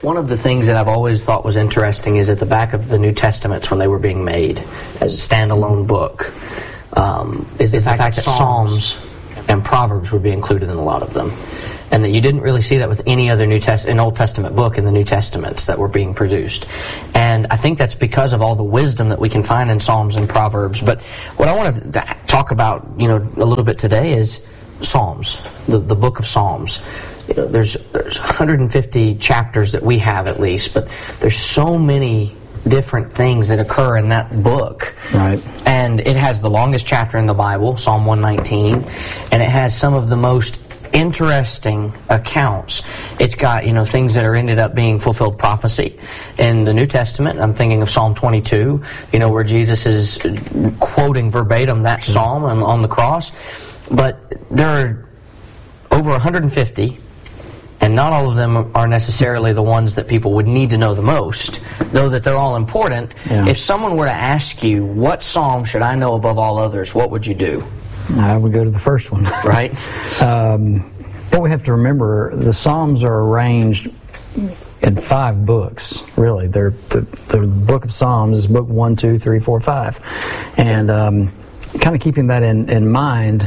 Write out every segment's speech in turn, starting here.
One of the things that I've always thought was interesting is at the back of the New Testaments when they were being made as a standalone book, is the fact that Psalms and Proverbs would be included in a lot of them. And that you didn't really see that with any other an Old Testament book in the New Testaments that were being produced. And I think that's because of all the wisdom that we can find in Psalms and Proverbs. But what I want to talk about, a little bit today is Psalms, the book of Psalms. There's 150 chapters that we have at least, but there's so many different things that occur in that book. Right. And it has the longest chapter in the Bible, Psalm 119, and it has some of the most interesting accounts. It's got, things that are ended up being fulfilled prophecy in the New Testament. I'm thinking of Psalm 22, where Jesus is quoting verbatim that psalm on the cross. But there are over 150, and not all of them are necessarily the ones that people would need to know the most, though that they're all important. Yeah. If someone were to ask you, what psalm should I know above all others, what would you do? I would go to the first one. Right? What we have to remember, the Psalms are arranged in 5 books, really. The book of Psalms is book 1, 2, 3, 4, 5. And kind of keeping that in mind,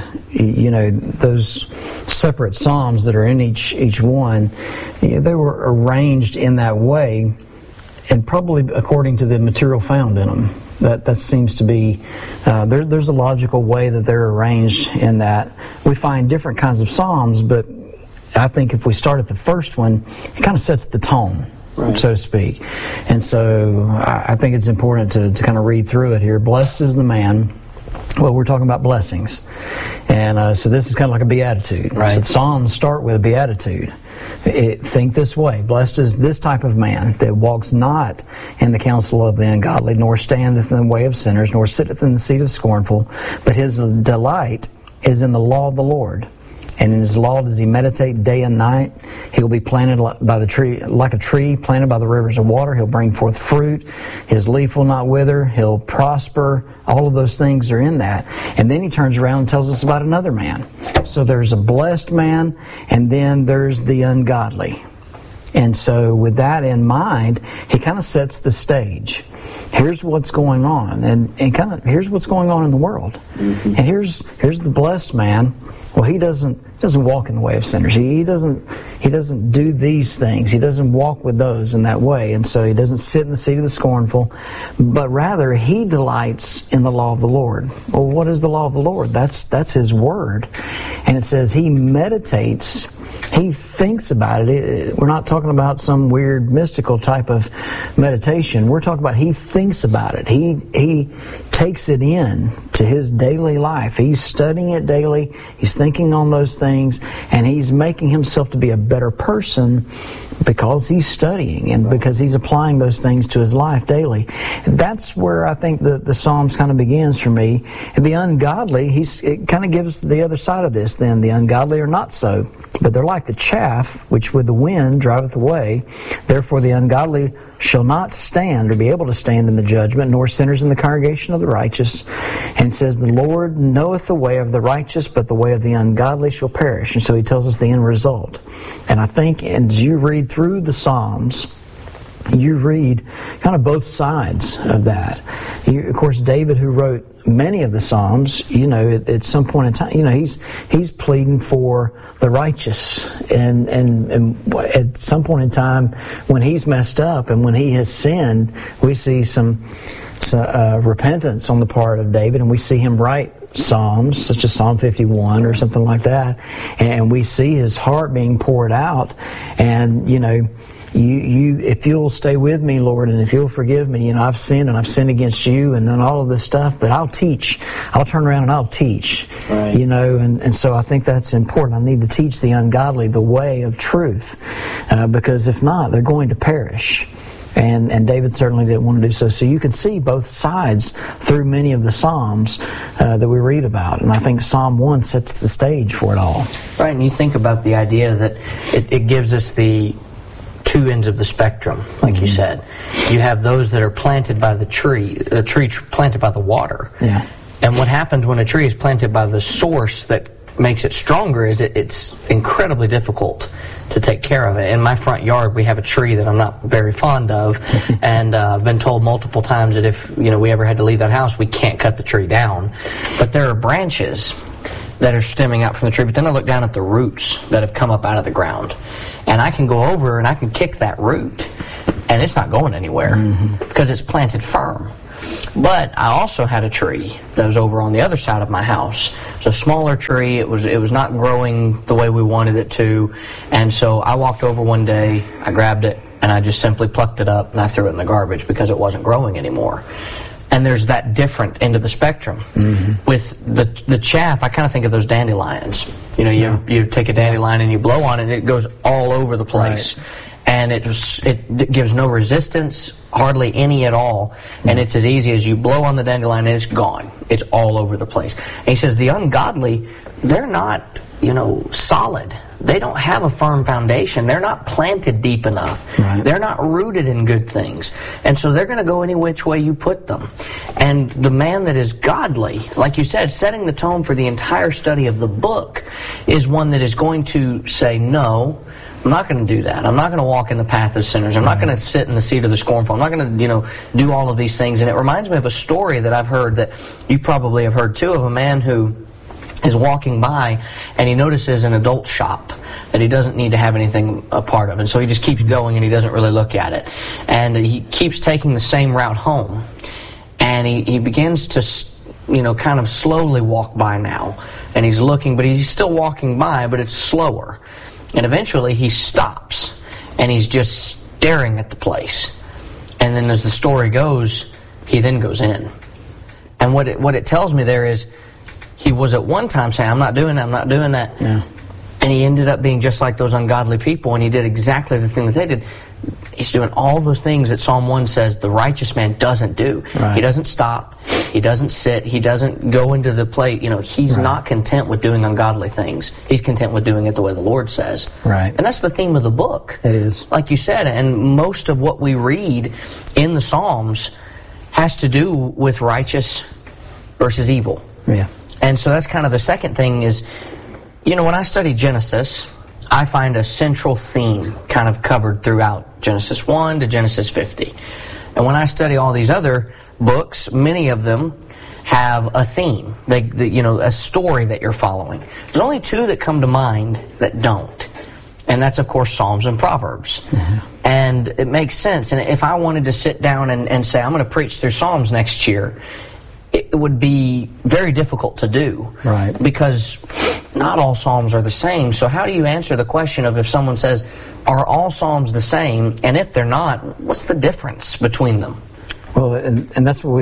those separate Psalms that are in each one, they were arranged in that way, and probably according to the material found in them. That seems to be, there's a logical way that they're arranged in that. We find different kinds of Psalms, but I think if we start at the first one, it kind of sets the tone, right, so to speak. And so I think it's important to kind of read through it here. Blessed is the man. Well, we're talking about blessings. And so this is kind of like a beatitude. Right. So Psalms start with a beatitude. Think this way: blessed is this type of man that walks not in the counsel of the ungodly, nor standeth in the way of sinners, nor sitteth in the seat of scornful, but his delight is in the law of the Lord. And in his law does he meditate day and night. He will be planted by the tree, like a tree planted by the rivers of water. He'll bring forth fruit. His leaf will not wither. He'll prosper. All of those things are in that. And then he turns around and tells us about another man. So there's a blessed man, and then there's the ungodly. And so with that in mind, he kind of sets the stage. Here's what's going on, and kind of here's what's going on in the world. Mm-hmm. And here's the blessed man. Well, he doesn't walk in the way of sinners. He doesn't do these things. He doesn't walk with those in that way. And so he doesn't sit in the seat of the scornful, but rather he delights in the law of the Lord. Well, what is the law of the Lord? That's his word. And it says he meditates. He thinks about it. We're not talking about some weird mystical type of meditation. We're talking about he thinks about it. He takes it in to his daily life. He's studying it daily. He's thinking on those things, and he's making himself to be a better person because he's studying and because he's applying those things to his life daily. That's where I think the Psalms kind of begins for me. And the ungodly, it kind of gives the other side of this then. The ungodly are not so, but they're like the chaff which with the wind driveth away. Therefore the ungodly shall not stand or be able to stand in the judgment, nor sinners in the congregation of the righteous. And it says, the Lord knoweth the way of the righteous, but the way of the ungodly shall perish. And so he tells us the end result. And I think as you read through the Psalms, you read kind of both sides of that. Of course, David, who wrote many of the Psalms, at some point in time, he's pleading for the righteous, and at some point in time when he's messed up and when he has sinned, we see some repentance on the part of David, and we see him write Psalms such as Psalm 51 or something like that, and we see his heart being poured out. And you if you'll stay with me, Lord, and if you'll forgive me, I've sinned against you, and then all of this stuff, but I'll teach. I'll turn around and I'll teach. Right. And so I think that's important. I need to teach the ungodly the way of truth, because if not, they're going to perish. And David certainly didn't want to do so. So you can see both sides through many of the Psalms that we read about. And I think Psalm 1 sets the stage for it all. Right, and you think about the idea that it gives us the two ends of the spectrum, like you said. You have those that are planted by the tree, planted by the water. Yeah. And what happens when a tree is planted by the source that makes it stronger is it's incredibly difficult to take care of it. In my front yard, we have a tree that I'm not very fond of, and I've been told multiple times that if we ever had to leave that house, we can't cut the tree down. But there are branches that are stemming out from the tree. But then I look down at the roots that have come up out of the ground, and I can go over and I can kick that root, and it's not going anywhere because it's planted firm. But I also had a tree that was over on the other side of my house. It's a smaller tree. It was not growing the way we wanted it to. And so I walked over one day, I grabbed it, and I just simply plucked it up and I threw it in the garbage because it wasn't growing anymore. And there's that different end of the spectrum. With the chaff, I kind of think of those dandelions. You take a dandelion and you blow on it, and it goes all over the place. Right. And it gives no resistance, hardly any at all, and it's as easy as you blow on the dandelion and it's gone. It's all over the place. And he says the ungodly, they're not, solid. They don't have a firm foundation. They're not planted deep enough. Right. They're not rooted in good things. And so they're going to go any which way you put them. And the man that is godly, like you said, setting the tone for the entire study of the book, is one that is going to say, no, I'm not going to do that. I'm not going to walk in the path of sinners. I'm not going to sit in the seat of the scornful. I'm not going to, do all of these things. And it reminds me of a story that I've heard that you probably have heard too, of a man who is walking by and he notices an adult shop that he doesn't need to have anything a part of. And so he just keeps going and he doesn't really look at it. And he keeps taking the same route home. And he begins to, kind of slowly walk by now. And he's looking, but he's still walking by, but it's slower. And eventually he stops, and he's just staring at the place. And then as the story goes, he then goes in. And what it tells me there is, he was at one time saying, I'm not doing that, I'm not doing that. Yeah. And he ended up being just like those ungodly people, and he did exactly the thing that they did. He's doing all the things that Psalm 1 says the righteous man doesn't do. Right. He doesn't stop. He doesn't sit. He doesn't go into the plate. He's not content with doing ungodly things. He's content with doing it the way the Lord says. Right. And that's the theme of the book. It is. Like you said, and most of what we read in the Psalms has to do with righteous versus evil. Yeah. And so that's kind of the second thing is, when I study Genesis, I find a central theme kind of covered throughout Genesis 1 to Genesis 50. And when I study all these other books, many of them have a theme, a story that you're following. There's only two that come to mind that don't. And that's, of course, Psalms and Proverbs. Mm-hmm. And it makes sense. And if I wanted to sit down and say, I'm going to preach through Psalms next year, it would be very difficult to do. Right. Because not all Psalms are the same. So how do you answer the question of if someone says, are all Psalms the same? And if they're not, what's the difference between them? Well, and that's what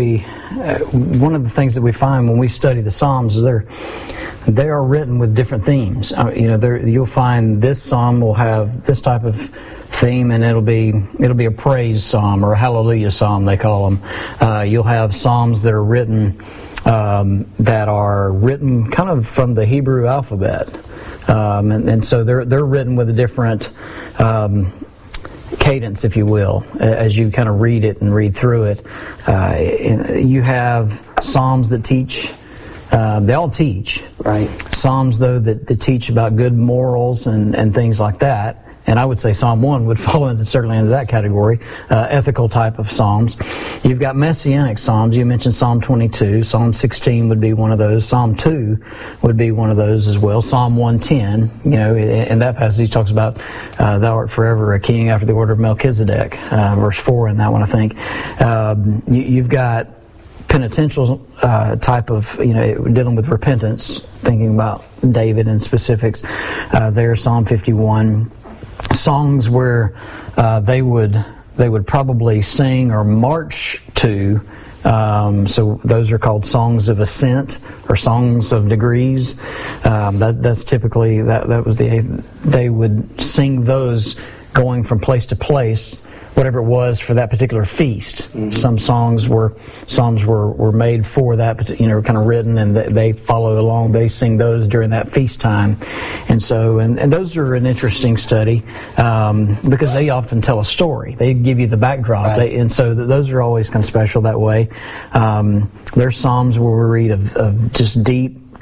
one of the things that we find when we study the Psalms is they are written with different themes. You'll find this Psalm will have this type of theme, and it'll be a praise psalm or a hallelujah psalm, they call them. You'll have psalms that are written kind of from the Hebrew alphabet, and so they're written with a different cadence, if you will, as you kind of read it and read through it. You have psalms that teach. They all teach. Right. Psalms, though, that teach about good morals and things like that. And I would say Psalm 1 would fall certainly into that category, ethical type of psalms. You've got messianic psalms. You mentioned Psalm 22. Psalm 16 would be one of those. Psalm 2 would be one of those as well. Psalm 110, in that passage he talks about thou art forever a king after the order of Melchizedek, verse 4 in that one, I think. You've got penitential type of, dealing with repentance, thinking about David and specifics. There, Psalm 51. Songs where they would probably sing or march to. So those are called songs of ascent or songs of degrees. That's typically that was they would sing those going from place to place, whatever it was for that particular feast. Mm-hmm. Some psalms were made for that, kind of written, and they follow along. They sing those during that feast time, and so and those are an interesting study because they often tell a story. They give you the backdrop, right. And so those are always kind of special that way. There's psalms where we read of just deep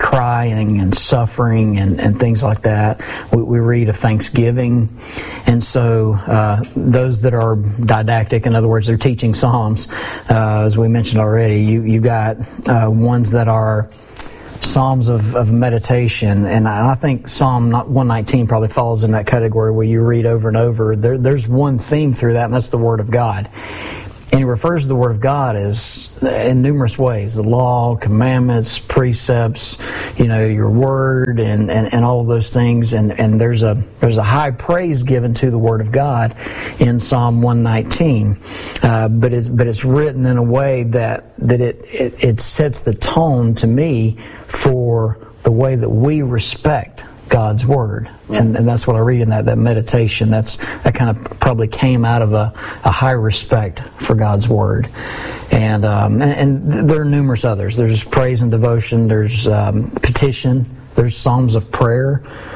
crying and suffering and things like that. We read of thanksgiving. And so those that are didactic, in other words, they're teaching Psalms, as we mentioned already, you've got ones that are Psalms of meditation, and I think Psalm 119 probably falls in that category where you read over and over. There's one theme through that, and that's the Word of God. And he refers to the Word of God as in numerous ways: the law, commandments, precepts, your Word, and all of those things. And there's a high praise given to the Word of God in Psalm 119, but it's written in a way that it sets the tone to me for the way that we respect God's Word. And that's what I read in that meditation. That kind of probably came out of a high respect for God's Word. And there are numerous others. There's praise and devotion. There's petition. There's Psalms of prayer.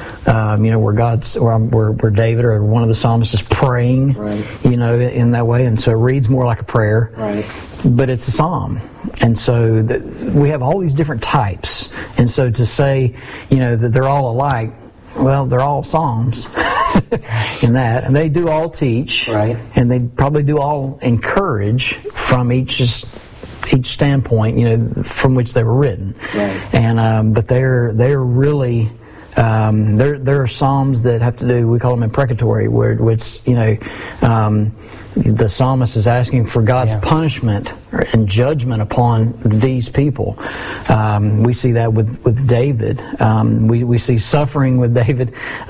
Where David or one of the psalmists is praying, right, in that way. And so it reads more like a prayer. Right. But it's a psalm. And so we have all these different types. And so to say, that they're all alike, well, they're all psalms in that. And they do all teach. Right. And they probably do all encourage from each standpoint, from which they were written. Right. And but they're really... there are psalms that have to do, we call them imprecatory, where it's, the psalmist is asking for God's punishment and judgment upon these people. We see that with David. We see suffering with David,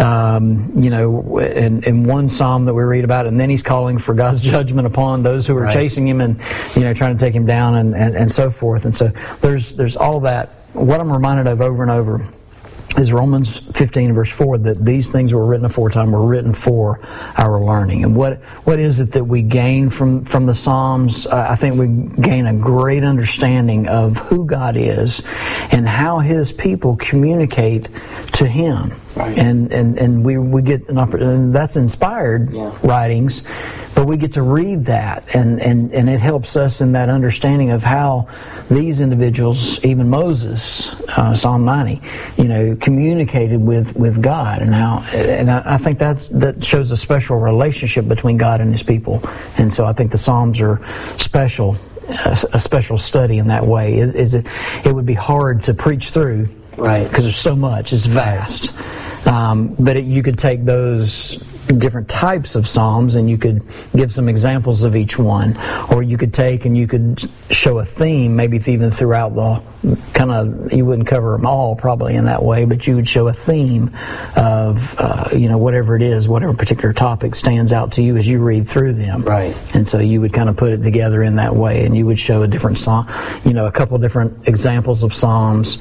in one psalm that we read about, and then he's calling for God's judgment upon those who are chasing him and, trying to take him down and so forth. And so there's all that. What I'm reminded of over and over is Romans 15 verse 4, that these things were written aforetime were written for our learning. And what is it that we gain from the Psalms? I think we gain a great understanding of who God is and how His people communicate to Him. Right. And we get an opportunity, that's inspired writings, but we get to read that, and it helps us in that understanding of how these individuals, even Moses, Psalm 90, communicated with God, and I think that shows a special relationship between God and His people. And so I think the Psalms are special, a special study in that way. It would be hard to preach through, right? Because there's so much; it's vast. But you could take those different types of psalms and you could give some examples of each one, or you could take and you could show a theme, maybe even throughout you wouldn't cover them all probably in that way, but you would show a theme of whatever it is, whatever particular topic stands out to you as you read through them. Right. And so you would kind of put it together in that way, and you would show a different psalm, a couple different examples of psalms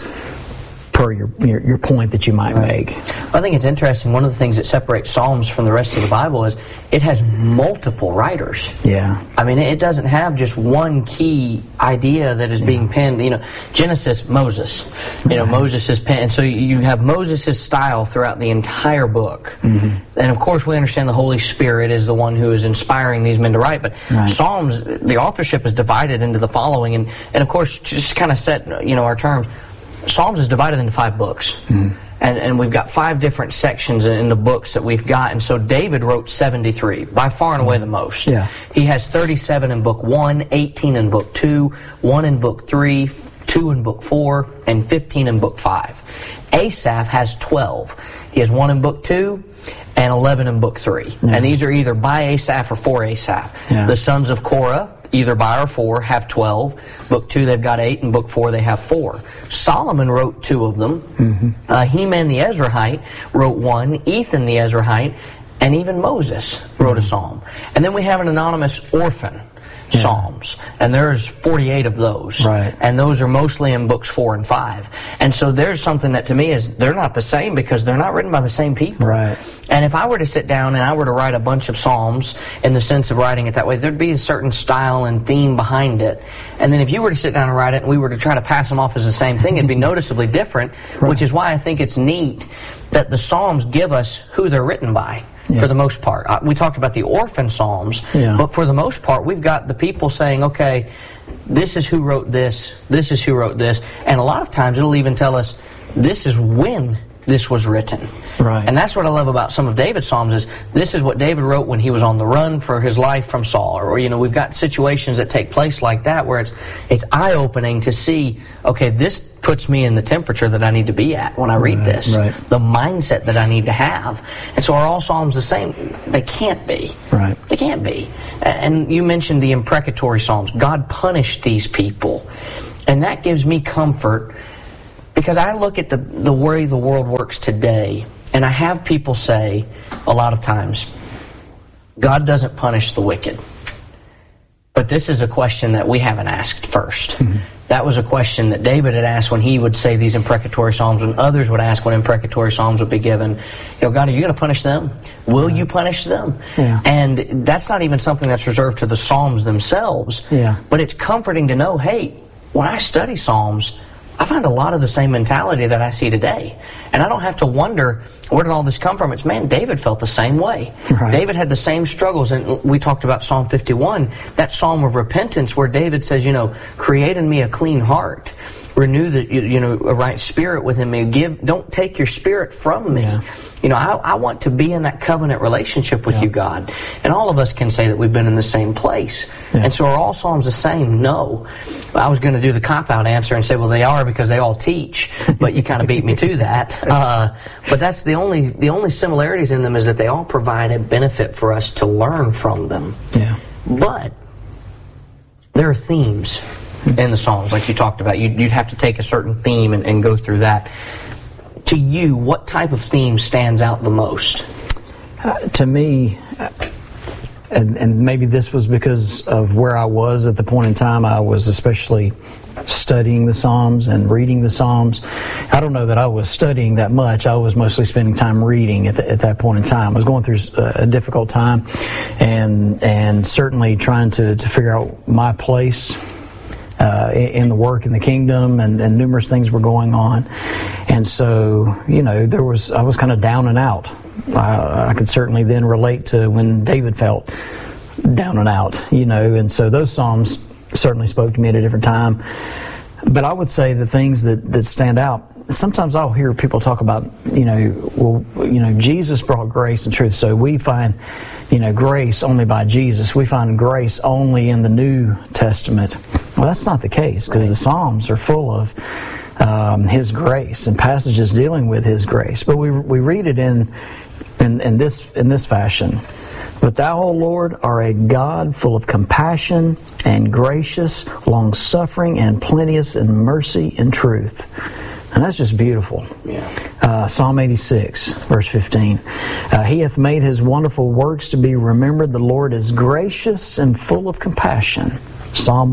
per your point that you might make. I think it's interesting. One of the things that separates Psalms from the rest of the Bible is it has multiple writers. Yeah. I mean, it doesn't have just one key idea that is being penned. Genesis, Moses. Moses is penned. And so you have Moses' style throughout the entire book. Mm-hmm. And of course, we understand the Holy Spirit is the one who is inspiring these men to write. But Psalms, the authorship is divided into the following. And of course, just kind of set, our terms. Psalms is divided into 5 books. Mm. And we've got 5 different sections in the books that we've got. And so David wrote 73, by far and away the most. Yeah. He has 37 in book 1, 18 in book 2, 1 in book 3, 2 in book 4, and 15 in book 5. Asaph has 12. He has 1 in book 2 and 11 in book 3. Yeah. And these are either by Asaph or for Asaph. Yeah. The sons of Korah, either by or for, have 12. Book 2 they've got 8, and book 4 they have 4. Solomon wrote 2 of them. Mm-hmm. Heman the Ezrahite wrote 1. Ethan the Ezrahite, and even Moses wrote a psalm. And then we have an anonymous orphan psalms, and there's 48 of those, right? And those are mostly in books 4 and 5. And so there's something that to me is they're not the same because they're not written by the same people, right? And if I were to sit down and I were to write a bunch of psalms in the sense of writing it that way, there'd be a certain style and theme behind it. And then if you were to sit down and write it and we were to try to pass them off as the same thing, it'd be noticeably different, right. Which is why I think it's neat that the psalms give us who they're written by. Yeah. For the most part. We talked about the orphan psalms, but for the most part, we've got the people saying, okay, this is who wrote this is who wrote this, and a lot of times it'll even tell us this is when this was written. Right. And that's what I love about some of David's Psalms is this is what David wrote when he was on the run for his life from Saul. Or, we've got situations that take place like that where it's eye-opening to see, okay, this puts me in the temperature that I need to be at when I read this. Right. The mindset that I need to have. And so are all Psalms the same? They can't be. Right. They can't be. And you mentioned the imprecatory Psalms. God punished these people. And that gives me comfort because I look at the way the world works today, and I have people say a lot of times, God doesn't punish the wicked. But this is a question that we haven't asked first. Mm-hmm. That was a question that David had asked when he would say these imprecatory Psalms, and others would ask when imprecatory Psalms would be given. God, are you going to punish them? Will you punish them? Yeah. And that's not even something that's reserved to the Psalms themselves. Yeah. But it's comforting to know, hey, when I study Psalms, I find a lot of the same mentality that I see today. And I don't have to wonder, where did all this come from? It's, man, David felt the same way. Right. David had the same struggles. And we talked about Psalm 51, that psalm of repentance where David says, create in me a clean heart. Renew a right spirit within me. Don't take your spirit from me. Yeah. I want to be in that covenant relationship with you, God. And all of us can say that we've been in the same place. Yeah. And so are all Psalms the same? No. I was going to do the cop-out answer and say, well, they are because they all teach. But you kind of beat me to that. But that's the only similarities in them is that they all provide a benefit for us to learn from them. Yeah. But there are themes in the Psalms, like you talked about. You'd have to take a certain theme and go through that. To you, what type of theme stands out the most? To me, and maybe this was because of where I was at the point in time, I was especially studying the Psalms and reading the Psalms. I don't know that I was studying that much. I was mostly spending time reading at that point in time. I was going through a difficult time and certainly trying to figure out my place in the work in the kingdom, and numerous things were going on. And so, I was kind of down and out. I could certainly then relate to when David felt down and out, and so those Psalms certainly spoke to me at a different time. But I would say the things that stand out, sometimes I'll hear people talk about, Jesus brought grace and truth, so we find, grace only by Jesus. We find grace only in the New Testament. Well, that's not the case, because the Psalms are full of His grace and passages dealing with His grace. But we read it in this fashion. But thou, O Lord, are a God full of compassion and gracious, long-suffering, and plenteous in mercy and truth. And that's just beautiful. Yeah. Psalm 86, verse 15. He hath made His wonderful works to be remembered. The Lord is gracious and full of compassion. Psalm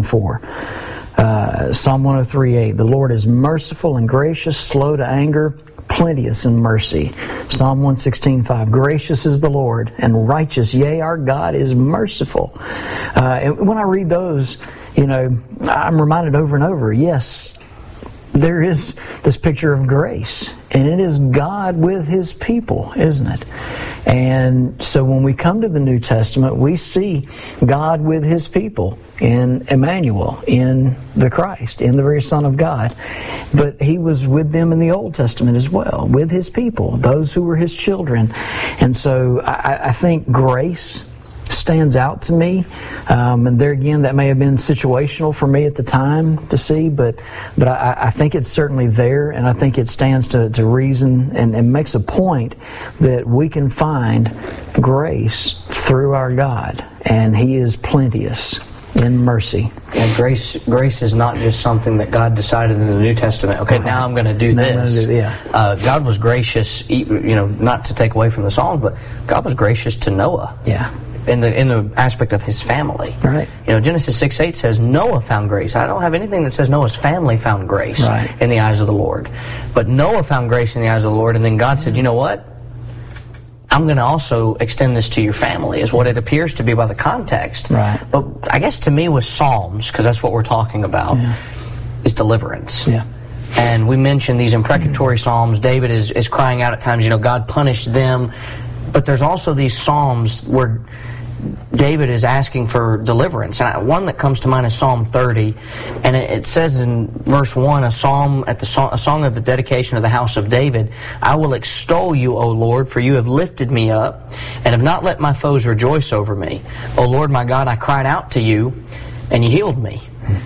111:4. Psalm 103:8. The Lord is merciful and gracious, slow to anger, plenteous in mercy. Psalm 116:5. Gracious is the Lord and righteous. Yea, our God is merciful. And when I read those, I'm reminded over and over, yes, there is this picture of grace, and it is God with His people, isn't it? And so when we come to the New Testament, we see God with His people in Emmanuel, in the Christ, in the very Son of God. But He was with them in the Old Testament as well, with His people, those who were His children. And so I think grace stands out to me, and there again, that may have been situational for me at the time to see, but I think it's certainly there, and I think it stands to reason and makes a point that we can find grace through our God, and He is plenteous in mercy. And grace is not just something that God decided in the New Testament. Okay, now I'm going to do this. God was gracious, not to take away from the Psalms, but God was gracious to Noah. Yeah. In the aspect of his family. Right. Genesis 6:8 says Noah found grace. I don't have anything that says Noah's family found grace in the eyes of the Lord. But Noah found grace in the eyes of the Lord, and then God said, you know what? I'm going to also extend this to your family, is what it appears to be by the context. Right. But I guess to me with Psalms, because that's what we're talking about, is deliverance. Yeah. And we mentioned these imprecatory Psalms. David is crying out at times, God punished them. But there's also these Psalms where David is asking for deliverance. And one that comes to mind is Psalm 30, and it says in verse 1, a song of the dedication of the house of David, I will extol you, O Lord, for you have lifted me up, and have not let my foes rejoice over me. O Lord my God, I cried out to you, and you healed me.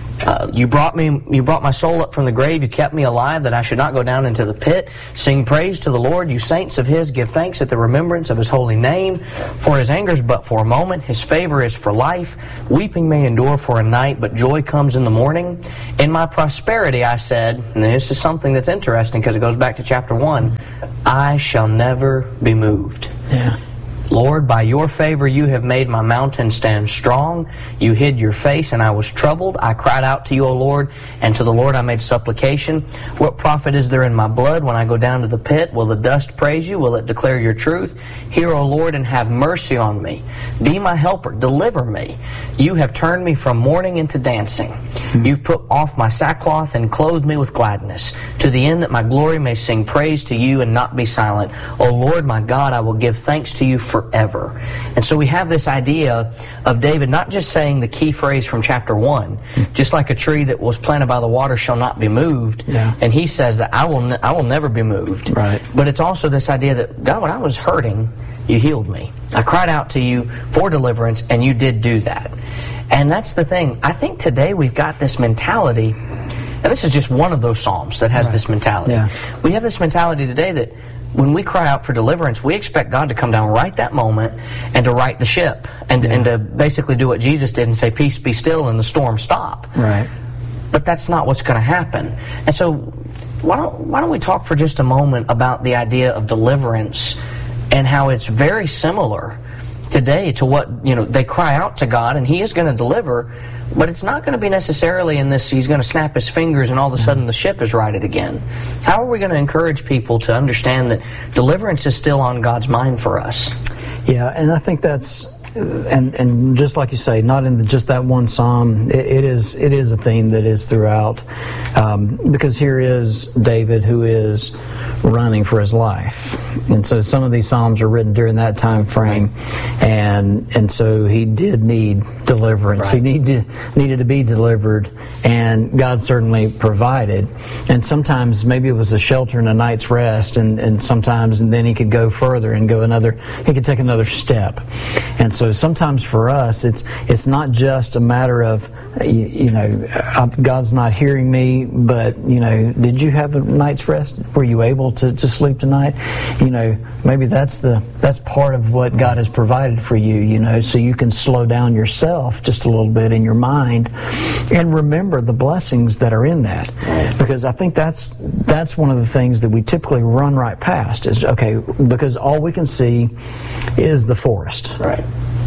You brought my soul up from the grave. You kept me alive that I should not go down into the pit. Sing praise to the Lord, you saints of His. Give thanks at the remembrance of His holy name. For His anger is but for a moment. His favor is for life. Weeping may endure for a night, but joy comes in the morning. In my prosperity I said, and this is something that's interesting because it goes back to chapter 1, I shall never be moved. Yeah. Lord, by your favor you have made my mountain stand strong. You hid your face, and I was troubled. I cried out to you, O Lord, and to the Lord I made supplication. What profit is there in my blood when I go down to the pit? Will the dust praise you? Will it declare your truth? Hear, O Lord, and have mercy on me. Be my helper. Deliver me. You have turned me from mourning into dancing. You've put off my sackcloth and clothed me with gladness, to the end that my glory may sing praise to you and not be silent. O Lord, my God, I will give thanks to you forever. And so we have this idea of David not just saying the key phrase from chapter 1, just like a tree that was planted by the water shall not be moved, and he says that I will never be moved. Right. But it's also this idea that, God, when I was hurting, you healed me. I cried out to you for deliverance, and you did do that. And that's the thing. I think today we've got this mentality, and this is just one of those psalms that has this mentality. Yeah. We have this mentality today that when we cry out for deliverance, we expect God to come down right that moment and to right the ship and to basically do what Jesus did and say, peace be still, and the storm stop. Right. But that's not what's going to happen. And so why don't we talk for just a moment about the idea of deliverance and how it's very similar today to what, they cry out to God and He is going to deliver, but it's not going to be necessarily in this, He's going to snap His fingers and all of a sudden the ship is righted again. How are we going to encourage people to understand that deliverance is still on God's mind for us? Yeah, and I think that's, and just like you say, not in just that one psalm, it is a theme that is throughout, because here is David who is running for his life, and so some of these psalms are written during that time frame, and so he did need deliverance. Right. He needed to be delivered, and God certainly provided. And sometimes maybe it was a shelter and a night's rest, and sometimes and then he could go further and he could take another step. And so sometimes for us, it's not just a matter of, God's not hearing me, but, did you have a night's rest? Were you able to sleep tonight? Maybe that's part of what God has provided for you, so you can slow down yourself just a little bit in your mind and remember the blessings that are in that. Because I think that's one of the things that we typically run right past is, because all we can see is the forest. Right.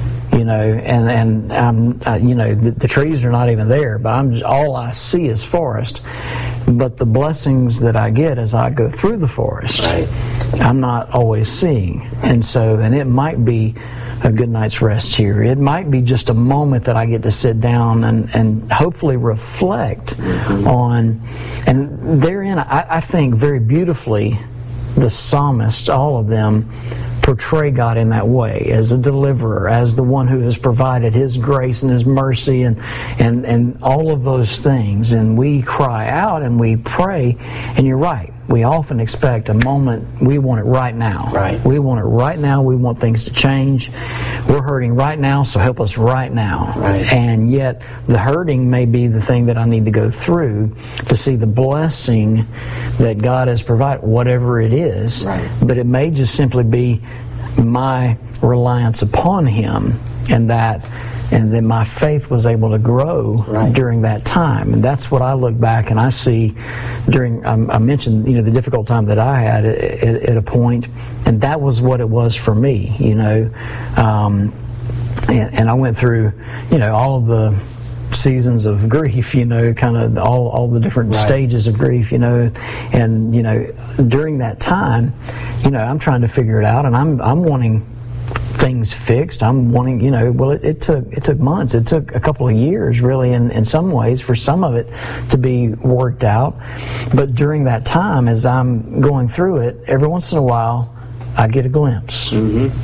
The trees are not even there, but all I see is forest. But the blessings that I get as I go through the forest, I'm not always seeing. And it might be a good night's rest here. It might be just a moment that I get to sit down and hopefully reflect on. And therein, I think very beautifully, the psalmists, all of them, portray God in that way, as a deliverer, as the one who has provided His grace and His mercy and all of those things. And we cry out and we pray, and you're right. We often expect a moment, we want it right now. Right. We want it right now. We want things to change. We're hurting right now, so help us right now. Right. And yet, the hurting may be the thing that I need to go through to see the blessing that God has provided, whatever it is. Right. But it may just simply be my reliance upon Him, and then my faith was able to grow during that time. And that's what I look back and I see during, I mentioned, the difficult time that I had at a point, and that was what it was for me, and I went through, all of the seasons of grief, kind of all the different stages of grief, and, during that time, I'm trying to figure it out, and I'm wanting things fixed. I'm wanting, it took months. It took a couple of years, really, in some ways, for some of it to be worked out. But during that time, as I'm going through it, every once in a while, I get a glimpse. Mm-hmm.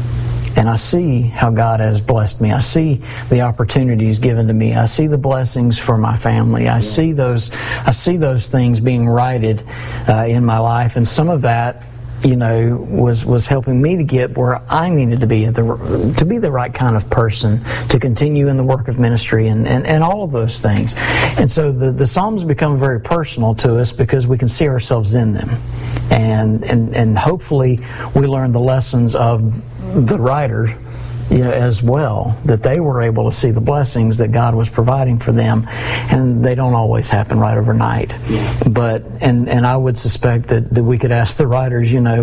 and I see how God has blessed me. I see the opportunities given to me. I see the blessings for my family. I see those things being righted in my life, and some of that, was helping me to get where I needed to be, to be the right kind of person, to continue in the work of ministry, and all of those things. And so the Psalms become very personal to us because we can see ourselves in them. And hopefully we learn the lessons of the writer, as well, that they were able to see the blessings that God was providing for them, and they don't always happen right overnight. But and I would suspect that we could ask the writers,